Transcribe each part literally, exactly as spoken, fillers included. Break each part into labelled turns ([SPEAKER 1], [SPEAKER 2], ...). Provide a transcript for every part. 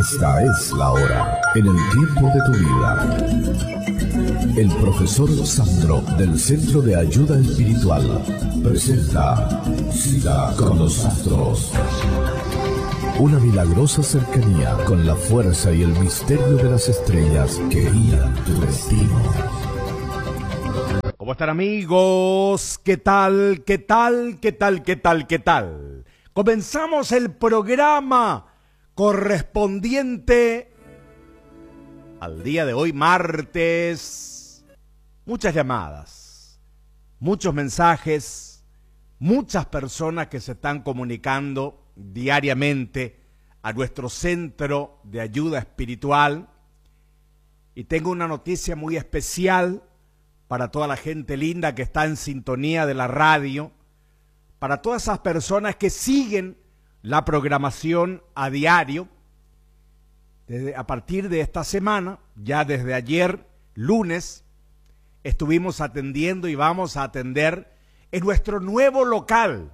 [SPEAKER 1] Esta es la hora, en el tiempo de tu vida. El profesor Sandro del Centro de Ayuda Espiritual presenta Cita con los Astros. Una milagrosa cercanía con la fuerza y el misterio de las estrellas que guían tu destino.
[SPEAKER 2] ¿Cómo están, amigos? ¿Qué tal? ¿Qué tal? ¿Qué tal? ¿Qué tal? ¿Qué tal? Comenzamos el programa correspondiente al día de hoy, martes. Muchas llamadas, muchos mensajes, muchas personas que se están comunicando diariamente a nuestro centro de ayuda espiritual. Y tengo una noticia muy especial para toda la gente linda que está en sintonía de la radio, para todas esas personas que siguen la programación a diario. Desde, a partir de esta semana, ya desde ayer, lunes, estuvimos atendiendo y vamos a atender en nuestro nuevo local.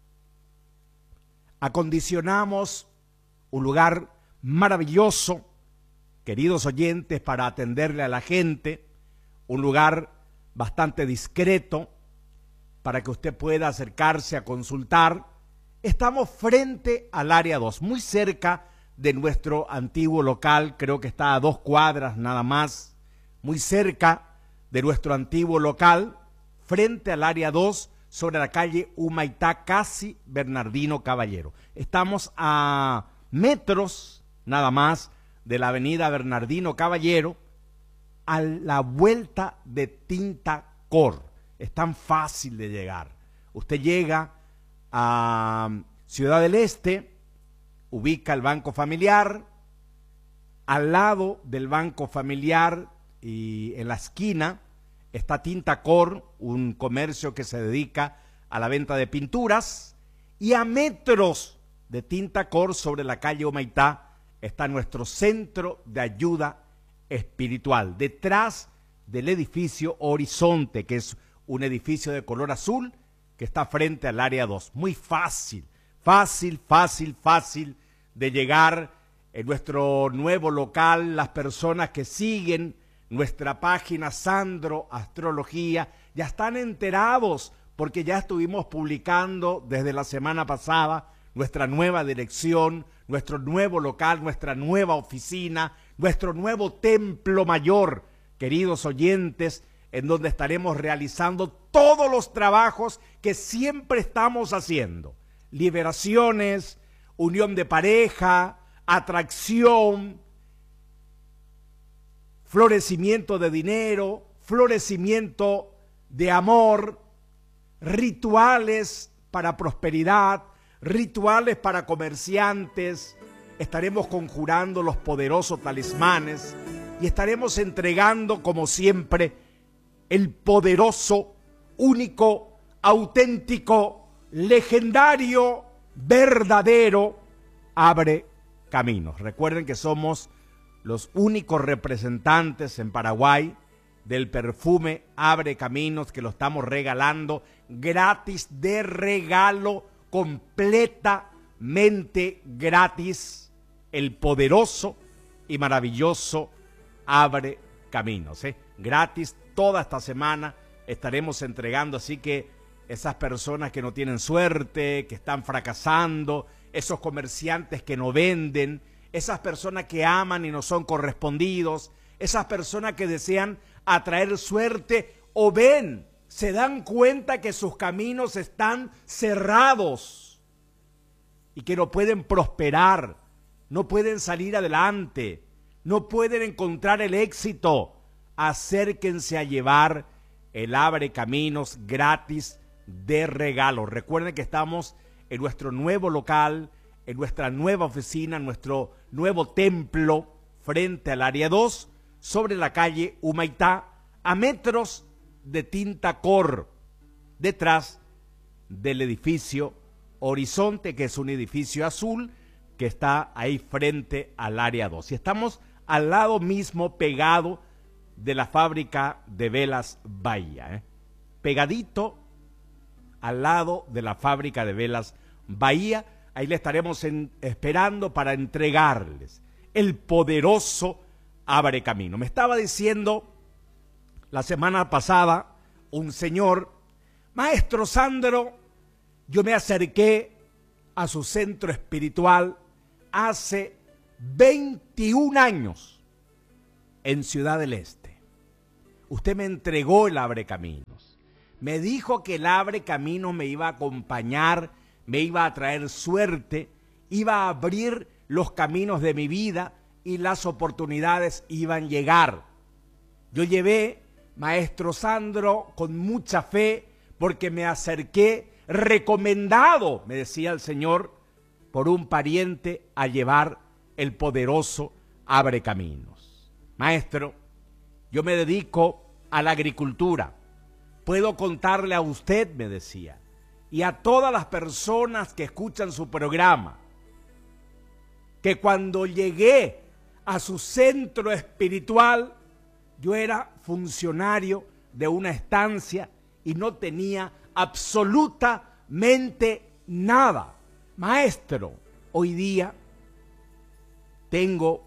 [SPEAKER 2] Acondicionamos un lugar maravilloso, queridos oyentes, para atenderle a la gente, un lugar bastante discreto para que usted pueda acercarse a consultar. Estamos frente al área dos, muy cerca de nuestro antiguo local, creo que está a dos cuadras nada más, muy cerca de nuestro antiguo local, frente al área dos, sobre la calle Humaitá, casi Bernardino Caballero. Estamos a metros nada más de la avenida Bernardino Caballero, a la vuelta de Tinta Cor. Es tan fácil de llegar. Usted llega a Ciudad del Este, ubica el Banco Familiar, al lado del Banco Familiar y en la esquina está Tinta Cor, un comercio que se dedica a la venta de pinturas, y a metros de Tinta Cor, sobre la calle Humaitá, está nuestro centro de ayuda espiritual, detrás del edificio Horizonte, que es un edificio de color azul que está frente al área dos. Muy fácil, fácil, fácil, fácil de llegar en nuestro nuevo local. Las personas que siguen nuestra página Sandro Astrología ya están enterados, porque ya estuvimos publicando desde la semana pasada nuestra nueva dirección, nuestro nuevo local, nuestra nueva oficina, nuestro nuevo templo mayor, queridos oyentes, en donde estaremos realizando todos los trabajos que siempre estamos haciendo: liberaciones, unión de pareja, atracción, florecimiento de dinero, florecimiento de amor, rituales para prosperidad, rituales para comerciantes. Estaremos conjurando los poderosos talismanes y estaremos entregando, como siempre, el poderoso, único, auténtico, legendario, verdadero Abre Caminos. Recuerden que somos los únicos representantes en Paraguay del perfume Abre Caminos, que lo estamos regalando gratis, de regalo, completamente gratis. El poderoso y maravilloso Abre Caminos, ¿eh? Gratis. Toda esta semana estaremos entregando, así que esas personas que no tienen suerte, que están fracasando, esos comerciantes que no venden, esas personas que aman y no son correspondidos, esas personas que desean atraer suerte o ven, se dan cuenta que sus caminos están cerrados y que no pueden prosperar, no pueden salir adelante, no pueden encontrar el éxito. Acérquense a llevar el Abre Caminos gratis, de regalo. Recuerden que estamos en nuestro nuevo local, en nuestra nueva oficina, en nuestro nuevo templo, frente al área dos, sobre la calle Humaitá, a metros de Tinta Cor, detrás del edificio Horizonte, que es un edificio azul que está ahí frente al área dos. Y estamos al lado mismo, pegado de la fábrica de velas Bahía, ¿eh? Pegadito al lado de la fábrica de velas Bahía. Ahí le estaremos en, esperando para entregarles el poderoso abre camino. Me estaba diciendo la semana pasada un señor: maestro Sandro, yo me acerqué a su centro espiritual hace veintiún años en Ciudad del Este. Usted me entregó el abre caminos. Me dijo que el abre caminos me iba a acompañar, me iba a traer suerte, iba a abrir los caminos de mi vida y las oportunidades iban a llegar. Yo llevé, maestro Sandro, con mucha fe, porque me acerqué recomendado, me decía el Señor, por un pariente a llevar el poderoso abre caminos. Maestro, yo me dedico a la agricultura. Puedo contarle a usted, me decía, y a todas las personas que escuchan su programa, que cuando llegué a su centro espiritual, yo era funcionario de una estancia y no tenía absolutamente nada. Maestro, hoy día tengo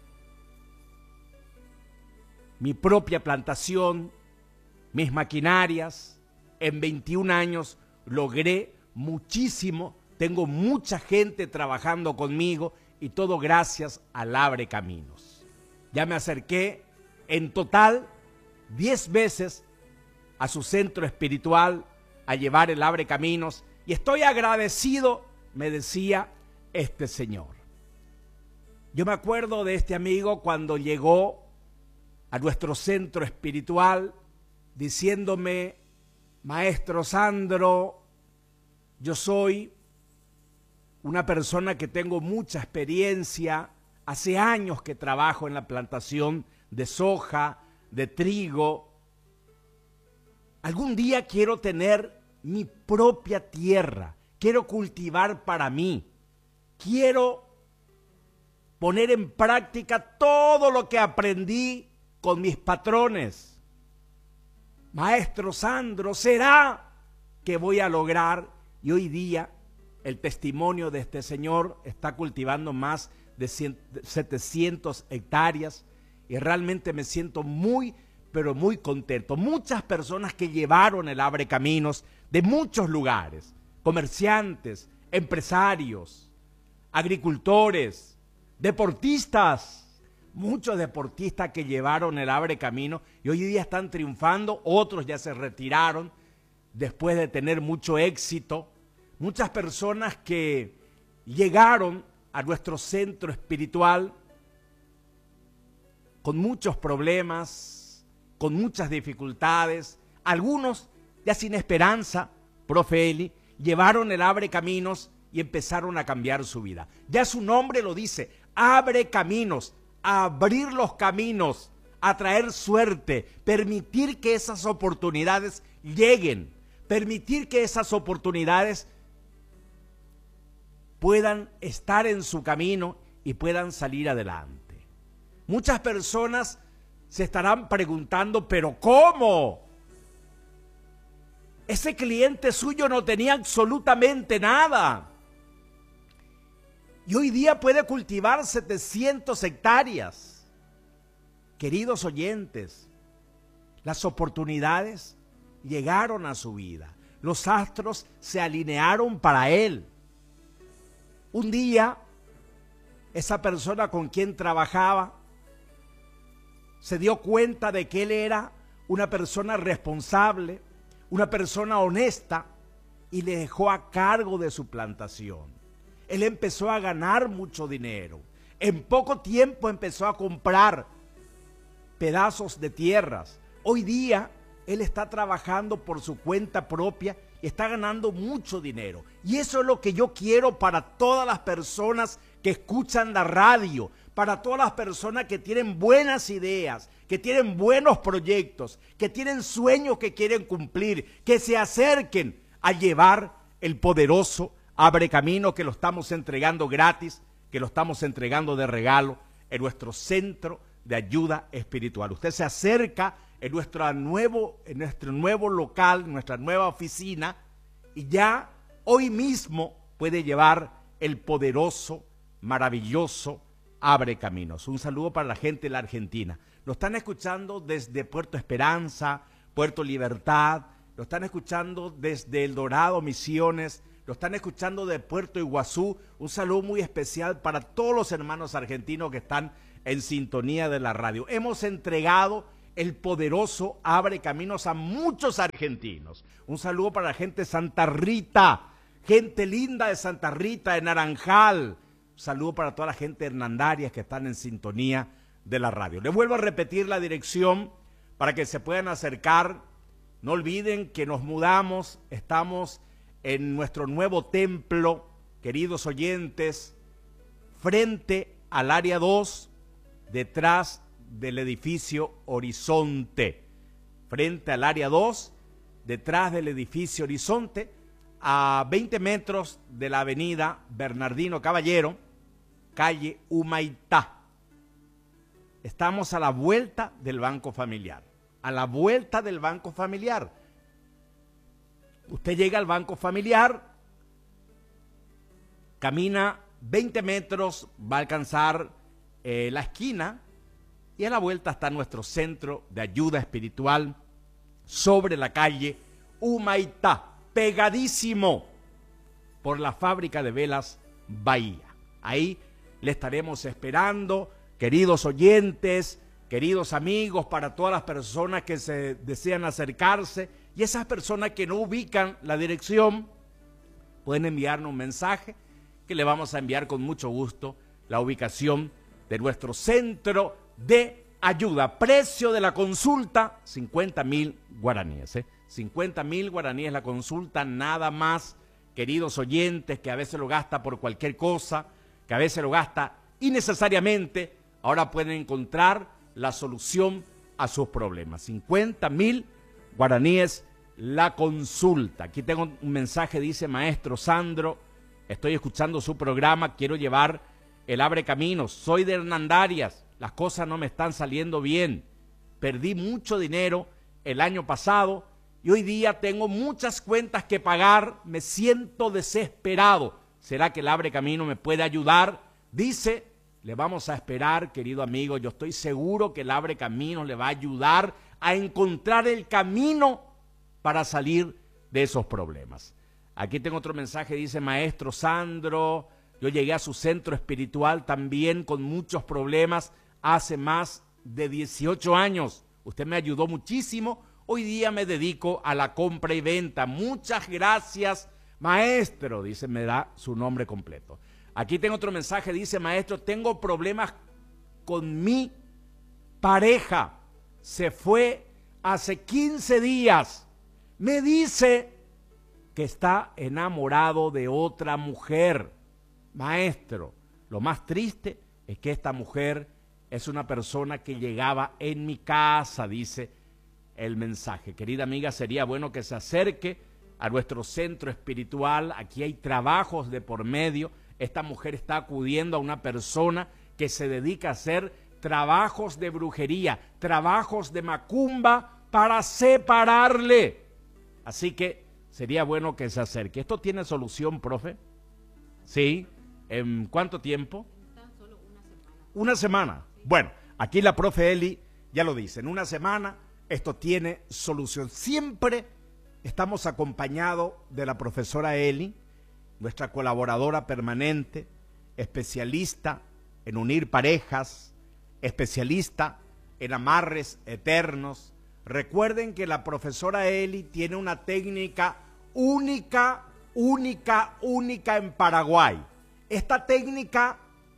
[SPEAKER 2] mi propia plantación, mis maquinarias. En veintiún años logré muchísimo, tengo mucha gente trabajando conmigo y todo gracias al abre caminos. Ya me acerqué en total diez veces a su centro espiritual a llevar el abre caminos y estoy agradecido, me decía este señor. Yo me acuerdo de este amigo cuando llegó a nuestro centro espiritual diciéndome: maestro Sandro, yo soy una persona que tengo mucha experiencia, hace años que trabajo en la plantación de soja, de trigo. Algún día quiero tener mi propia tierra, quiero cultivar para mí, quiero poner en práctica todo lo que aprendí con mis patrones. Maestro Sandro, ¿será que voy a lograr? Y hoy día el testimonio de este señor está cultivando más de setecientas hectáreas y realmente me siento muy, pero muy contento. Muchas personas que llevaron el abre caminos de muchos lugares, comerciantes, empresarios, agricultores, deportistas, muchos deportistas que llevaron el abre camino y hoy día están triunfando, otros ya se retiraron después de tener mucho éxito. Muchas personas que llegaron a nuestro centro espiritual con muchos problemas, con muchas dificultades, algunos ya sin esperanza, profe Eli, llevaron el abre caminos y empezaron a cambiar su vida. Ya su nombre lo dice, abre caminos, a abrir los caminos, a traer suerte, permitir que esas oportunidades lleguen, permitir que esas oportunidades puedan estar en su camino y puedan salir adelante. Muchas personas se estarán preguntando, ¿pero cómo? Ese cliente suyo no tenía absolutamente nada. Y hoy día puede cultivar setecientas hectáreas. Queridos oyentes, las oportunidades llegaron a su vida. Los astros se alinearon para él. Un día, esa persona con quien trabajaba se dio cuenta de que él era una persona responsable, una persona honesta, y le dejó a cargo de su plantación. Él empezó a ganar mucho dinero. En poco tiempo empezó a comprar pedazos de tierras. Hoy día él está trabajando por su cuenta propia y está ganando mucho dinero. Y eso es lo que yo quiero para todas las personas que escuchan la radio, para todas las personas que tienen buenas ideas, que tienen buenos proyectos, que tienen sueños que quieren cumplir, que se acerquen a llevar el poderoso abre camino que lo estamos entregando gratis, que lo estamos entregando de regalo en nuestro centro de ayuda espiritual. Usted se acerca en nuestro nuevo, en nuestro nuevo local, en nuestra nueva oficina, y ya hoy mismo puede llevar el poderoso, maravilloso abre caminos. Un saludo para la gente de la Argentina. Nos están escuchando desde Puerto Esperanza, Puerto Libertad, lo están escuchando desde El Dorado, Misiones, lo están escuchando de Puerto Iguazú. Un saludo muy especial para todos los hermanos argentinos que están en sintonía de la radio. Hemos entregado el poderoso Abre Caminos a muchos argentinos. Un saludo para la gente de Santa Rita, gente linda de Santa Rita, de Naranjal. Un saludo para toda la gente de Hernandarias que están en sintonía de la radio. Les vuelvo a repetir la dirección para que se puedan acercar. No olviden que nos mudamos, estamos en nuestro nuevo templo, queridos oyentes, frente al área dos, detrás del edificio Horizonte, frente al área dos, detrás del edificio Horizonte, a veinte metros de la avenida Bernardino Caballero, calle Humaitá. Estamos a la vuelta del Banco Familiar, a la vuelta del Banco Familiar. Usted llega al Banco Familiar, camina veinte metros, va a alcanzar eh, la esquina y a la vuelta está nuestro centro de ayuda espiritual sobre la calle Humaitá, pegadísimo por la fábrica de velas Bahía. Ahí le estaremos esperando, queridos oyentes, queridos amigos, para todas las personas que se desean acercarse y esas personas que no ubican la dirección, pueden enviarnos un mensaje que le vamos a enviar con mucho gusto la ubicación de nuestro centro de ayuda. Precio de la consulta, cincuenta mil guaraníes. ¿eh? cincuenta mil guaraníes la consulta, nada más, queridos oyentes, que a veces lo gasta por cualquier cosa, que a veces lo gasta innecesariamente. Ahora pueden encontrar la solución a sus problemas. cincuenta mil guaraníes la consulta. Aquí tengo un mensaje, dice: maestro Sandro, estoy escuchando su programa, quiero llevar el Abre Caminos, soy de Hernandarias, las cosas no me están saliendo bien, perdí mucho dinero el año pasado y hoy día tengo muchas cuentas que pagar, me siento desesperado. ¿Será que el Abre Camino me puede ayudar? Dice, le vamos a esperar, querido amigo, yo estoy seguro que el Abre Camino le va a ayudar a encontrar el camino para salir de esos problemas. Aquí tengo otro mensaje, dice: maestro Sandro, yo llegué a su centro espiritual también con muchos problemas hace más de dieciocho años. Usted me ayudó muchísimo. Hoy día me dedico a la compra y venta. Muchas gracias, maestro. Dice, me da su nombre completo. Aquí tengo otro mensaje, dice: maestro, tengo problemas con mi pareja. Se fue hace quince días. Me dice que está enamorado de otra mujer. Maestro, lo más triste es que esta mujer es una persona que llegaba en mi casa, dice el mensaje. Querida amiga, sería bueno que se acerque a nuestro centro espiritual. Aquí hay trabajos de por medio. Esta mujer está acudiendo a una persona que se dedica a hacer trabajos de brujería, trabajos de macumba para separarle. Así que sería bueno que se acerque. ¿Esto tiene solución, profe? ¿Sí? ¿En cuánto tiempo?
[SPEAKER 3] Tan solo una semana.
[SPEAKER 2] Una semana. Sí. Bueno, aquí la profe Eli ya lo dice. En una semana esto tiene solución. Siempre estamos acompañados de la profesora Eli, nuestra colaboradora permanente, especialista en unir parejas, especialista en amarres eternos. Recuerden que la profesora Eli tiene una técnica única, única, única en Paraguay. Esta técnica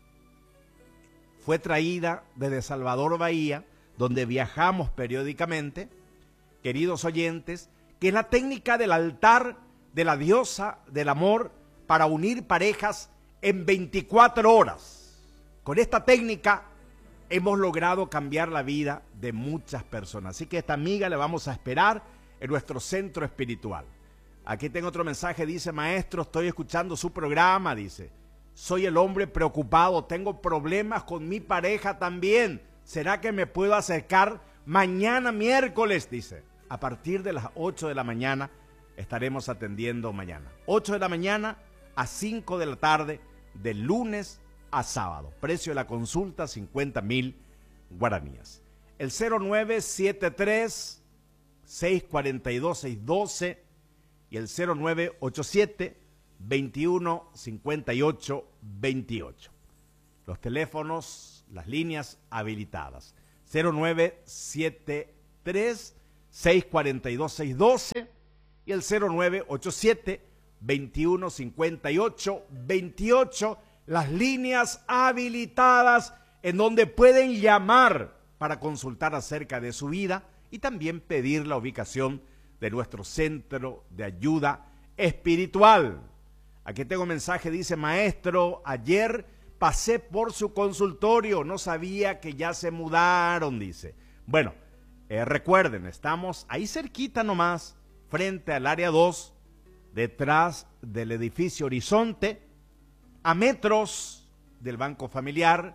[SPEAKER 2] fue traída desde Salvador Bahía, donde viajamos periódicamente, queridos oyentes, que es la técnica del altar de la diosa del amor para unir parejas en veinticuatro horas. Con esta técnica hemos logrado cambiar la vida de muchas personas. Así que a esta amiga le vamos a esperar en nuestro centro espiritual. Aquí tengo otro mensaje, dice: maestro, estoy escuchando su programa, dice. Soy el hombre preocupado, tengo problemas con mi pareja también. ¿Será que me puedo acercar mañana miércoles? Dice. A partir de las ocho de la mañana estaremos atendiendo mañana. ocho de la mañana a cinco de la tarde, de lunes a sábado. Precio de la consulta, cincuenta mil guaraníes. El cero nueve siete tres, seis cuatro dos, seis uno dos y el cero nueve ocho siete, veintiuno cincuenta y ocho veintiocho. Los teléfonos, las líneas habilitadas. cero nueve siete tres, seis cuatro dos, seis uno dos y el cero nueve ocho siete, veintiuno cincuenta y ocho veintiocho. Las líneas habilitadas en donde pueden llamar para consultar acerca de su vida y también pedir la ubicación de nuestro centro de ayuda espiritual. Aquí tengo un mensaje, dice: maestro, ayer pasé por su consultorio, no sabía que ya se mudaron, dice. Bueno, eh, recuerden, estamos ahí cerquita nomás, frente al área dos, detrás del edificio Horizonte, a metros del Banco Familiar,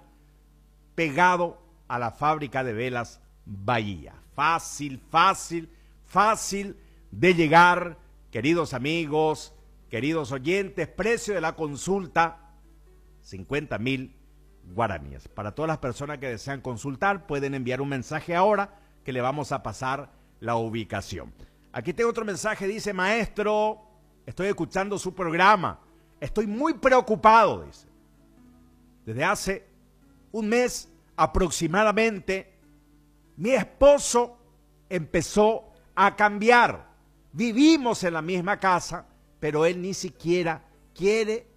[SPEAKER 2] pegado a la fábrica de velas Bahía. Fácil, fácil, fácil de llegar, queridos amigos, queridos oyentes. Precio de la consulta, cincuenta mil guaraníes. Para todas las personas que desean consultar, pueden enviar un mensaje ahora que le vamos a pasar la ubicación. Aquí tengo otro mensaje, dice: maestro, estoy escuchando su programa, estoy muy preocupado, dice. Desde hace un mes aproximadamente, mi esposo empezó a cambiar. Vivimos en la misma casa, pero él ni siquiera quiere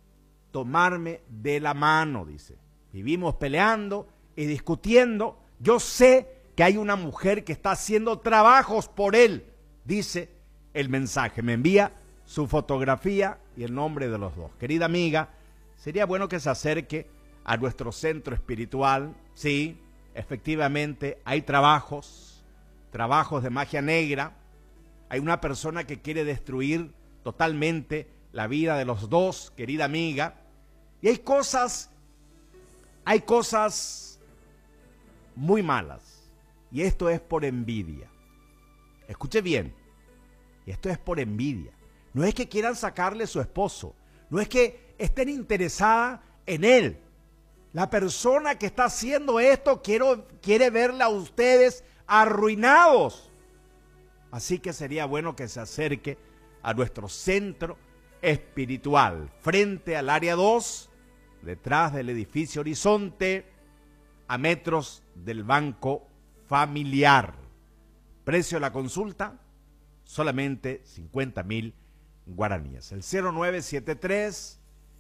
[SPEAKER 2] tomarme de la mano, dice. Vivimos peleando y discutiendo. Yo sé que hay una mujer que está haciendo trabajos por él, dice el mensaje. Me envía su fotografía y el nombre de los dos. Querida amiga, sería bueno que se acerque a nuestro centro espiritual. Sí, efectivamente hay trabajos, trabajos de magia negra. Hay una persona que quiere destruir totalmente la vida de los dos, querida amiga. Y hay cosas, hay cosas muy malas. Y esto es por envidia. Escuche bien, y esto es por envidia. No es que quieran sacarle su esposo, no es que estén interesadas en él. La persona que está haciendo esto quiero, quiere verla a ustedes arruinados. Así que sería bueno que se acerque a nuestro centro espiritual, frente al área dos, detrás del edificio Horizonte, a metros del Banco Familiar. Precio de la consulta, solamente cincuenta mil guaraníes. El cero nueve siete tres,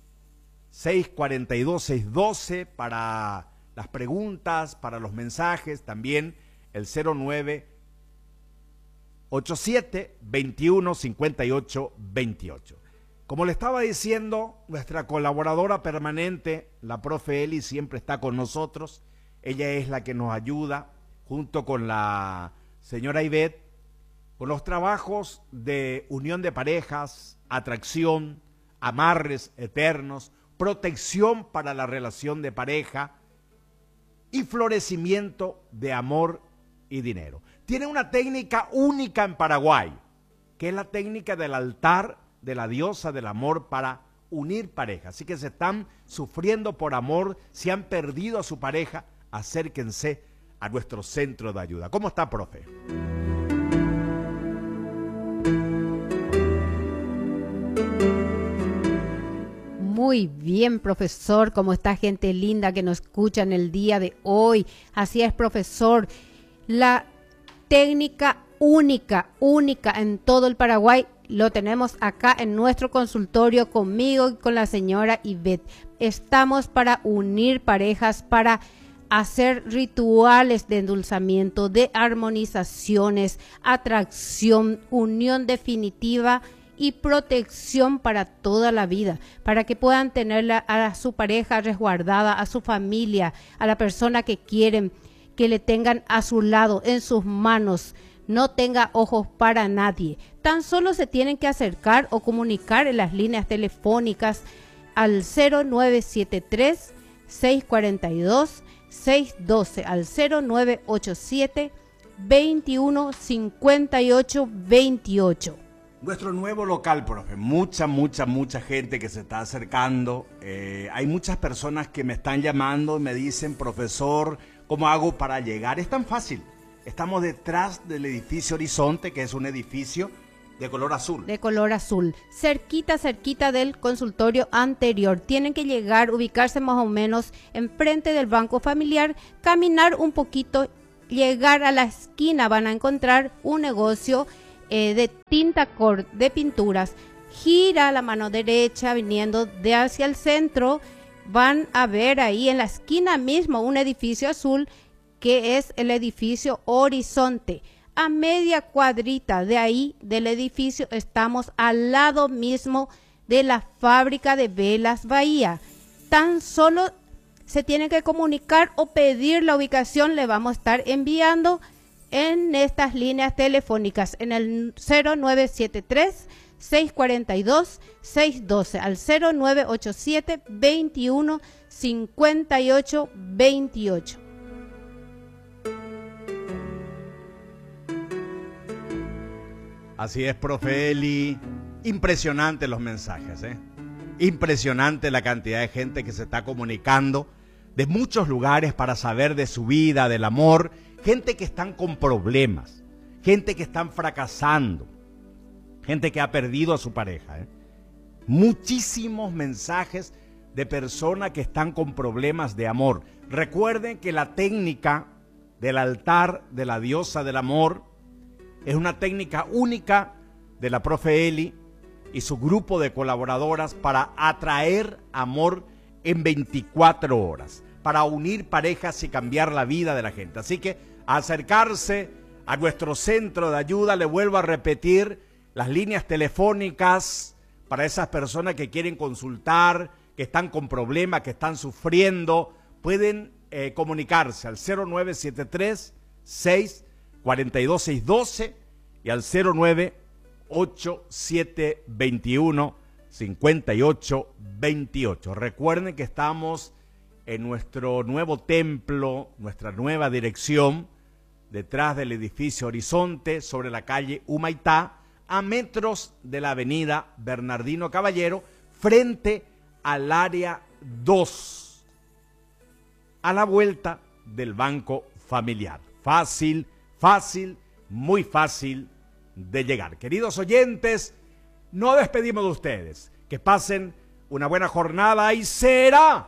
[SPEAKER 2] seis cuatro dos, seis uno dos para las preguntas, para los mensajes. También el cero nueve ocho siete, veintiuno cincuenta y ocho veintiocho. Como le estaba diciendo, nuestra colaboradora permanente, la profe Eli, siempre está con nosotros. Ella es la que nos ayuda, junto con la señora Ivette, con los trabajos de unión de parejas, atracción, amarres eternos, protección para la relación de pareja y florecimiento de amor y dinero. Tiene una técnica única en Paraguay, que es la técnica del altar de la diosa del amor para unir parejas. Así que se están sufriendo por amor, si han perdido a su pareja, acérquense a nuestro centro de ayuda. ¿Cómo está, profe?
[SPEAKER 3] Muy bien, profesor. ¿Cómo está, gente linda que nos escucha en el día de hoy? Así es, profesor. La técnica única, única en todo el Paraguay, lo tenemos acá en nuestro consultorio conmigo y con la señora Ivette. Estamos para unir parejas, para hacer rituales de endulzamiento, de armonizaciones, atracción, unión definitiva y protección para toda la vida, para que puedan tener a su pareja resguardada, a su familia, a la persona que quieren, que le tengan a su lado, en sus manos. No tenga ojos para nadie. Tan solo se tienen que acercar o comunicar en las líneas telefónicas al cero nueve siete tres, seis cuatro dos, seis uno dos, al cero nueve ocho siete, veintiuno cincuenta y ocho veintiocho.
[SPEAKER 2] Nuestro nuevo local, profe, mucha, mucha, mucha gente que se está acercando. Eh, hay muchas personas que me están llamando y me dicen, profesor, ¿cómo hago para llegar? Es tan fácil. Estamos detrás del edificio Horizonte, que es un edificio de color azul.
[SPEAKER 3] De color azul. Cerquita, cerquita del consultorio anterior. Tienen que llegar, ubicarse más o menos enfrente del banco familiar, caminar un poquito, llegar a la esquina, van a encontrar un negocio eh, de tinta cord, de pinturas. Gira a la mano derecha, viniendo de hacia el centro, van a ver ahí en la esquina mismo un edificio azul, que es el edificio Horizonte. A media cuadrita de ahí del edificio estamos al lado mismo de la fábrica de velas Bahía. Tan solo se tiene que comunicar o pedir la ubicación, le vamos a estar enviando en estas líneas telefónicas en el cero nueve siete tres, seis cuatro dos, seis uno dos al cero nueve ocho siete, veintiuno, cincuenta y ocho, veintiocho.
[SPEAKER 2] Así es, profe Eli. Impresionante los mensajes, ¿eh? Impresionante la cantidad de gente que se está comunicando de muchos lugares para saber de su vida, del amor. Gente que están con problemas, gente que están fracasando, gente que ha perdido a su pareja, ¿eh? Muchísimos mensajes de personas que están con problemas de amor. Recuerden que la técnica del altar de la diosa del amor es una técnica única de la profe Eli y su grupo de colaboradoras para atraer amor en veinticuatro horas, para unir parejas y cambiar la vida de la gente. Así que acercarse a nuestro centro de ayuda, le vuelvo a repetir, las líneas telefónicas para esas personas que quieren consultar, que están con problemas, que están sufriendo, pueden eh, comunicarse al cero nueve siete tres, seis cuatro dos, seis uno dos y al cero nueve ocho siete, veintiuno, cincuenta y ocho, veintiocho. Recuerden que estamos en nuestro nuevo templo, nuestra nueva dirección, detrás del edificio Horizonte, sobre la calle Humaitá, a metros de la avenida Bernardino Caballero, frente al área dos, a la vuelta del Banco Familiar. Fácil, fácil, muy fácil de llegar. Queridos oyentes, nos despedimos de ustedes. Que pasen una buena jornada y será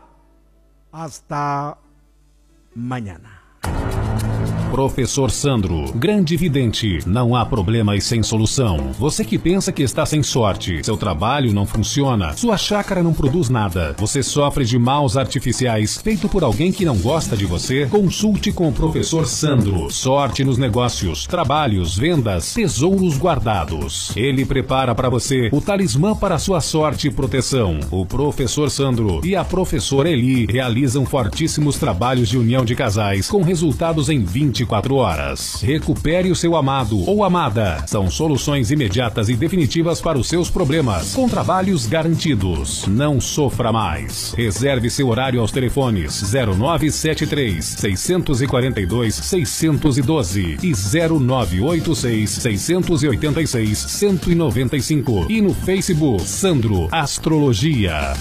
[SPEAKER 2] hasta mañana.
[SPEAKER 4] Professor Sandro, grande vidente, não há problemas sem solução. Você que pensa que está sem sorte, seu trabalho não funciona, sua chácara não produz nada, você sofre de maus artificiais feito por alguém que não gosta de você, consulte com o Professor Sandro. Sorte nos negócios, trabalhos, vendas, tesouros guardados. Ele prepara para você o talismã para sua sorte e proteção. O Professor Sandro e a Professora Eli realizam fortíssimos trabalhos de união de casais com resultados em vinte e quatro horas. Recupere o seu amado ou amada. São soluções imediatas e definitivas para os seus problemas, com trabalhos garantidos. Não sofra mais. Reserve seu horário aos telefones zero nove sete três, seis quatro dois, seis um dois e zero nove oito seis, seis oito seis, um nove cinco e no Facebook Sandro Astrologia.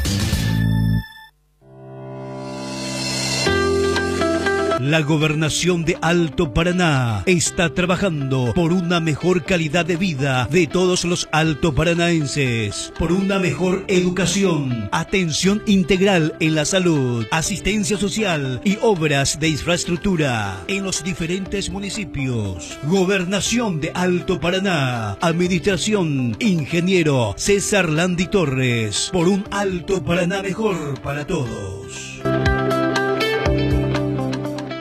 [SPEAKER 5] La Gobernación de Alto Paraná está trabajando por una mejor calidad de vida de todos los altoparanaenses, por una mejor educación, atención integral en la salud, asistencia social y obras de infraestructura en los diferentes municipios. Gobernación de Alto Paraná, Administración Ingeniero César Landi Torres, por un Alto Paraná mejor para todos.